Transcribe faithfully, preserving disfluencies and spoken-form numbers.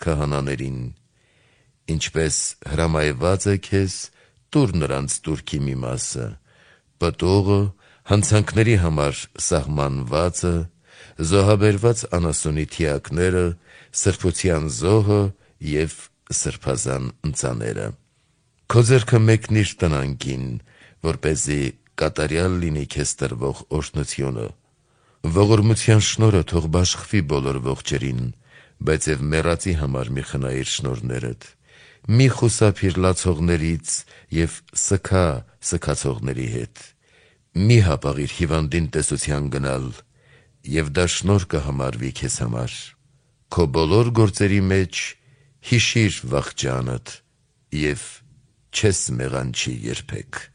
քահանաներին, ինչպես հրամայված է քեզ, տուր նրանց տուրքի մի մասը, պտուղը, հանցանքների համար սահմանվածը, զոհաբերված անասունի թիակները, սրբության զոհը և սրբազան ընծաները։ Քո ձեռքը մեկնիր տնանքին, որպեսզի կատարյալ լինի քեզ տրվող օրհնությունը։ Ողորմության շնորհը թող բաշխվի բոլոր ողջերին, բայց և մեռածի համար մի խնայիր շնորհներդ։ Մի խուսափիր լացողներից և սգա սգացողների հետ։ Մի հապաղիր հիվանդին տեսության գնալ, և դա շնորհ կհամարվի քեզ համար։ Քո բոլոր գործերի մեջ հիշիր վախճանդ և չես մեղանչի երբեք։